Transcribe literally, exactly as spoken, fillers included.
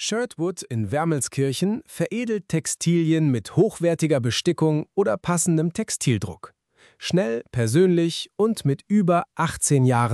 Shirtwood in Wermelskirchen veredelt Textilien mit hochwertiger Bestickung oder passendem Textildruck. Schnell, persönlich und mit über achtzehn Jahren